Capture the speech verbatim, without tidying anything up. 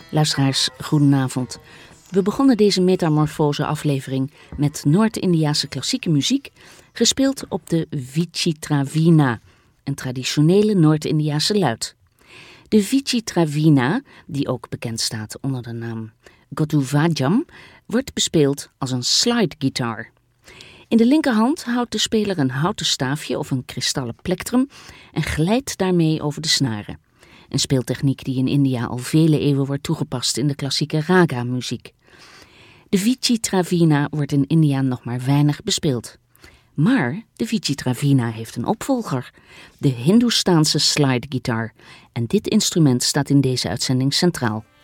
Luisteraars, goedenavond. We begonnen deze metamorfose-aflevering met Noord-Indiase klassieke muziek, gespeeld op de Vichitravina, een traditionele Noord-Indiase luit. De Vichitravina, die ook bekend staat onder de naam Gottuvajam, wordt bespeeld als een slide-gitaar. In de linkerhand houdt de speler een houten staafje of een kristallen plektrum en glijdt daarmee over de snaren. Een speeltechniek die in India al vele eeuwen wordt toegepast in de klassieke raga-muziek. De Vichitravina wordt in India nog maar weinig bespeeld. Maar de Vichitravina heeft een opvolger, de Hindoestaanse slide-gitaar. En dit instrument staat in deze uitzending centraal.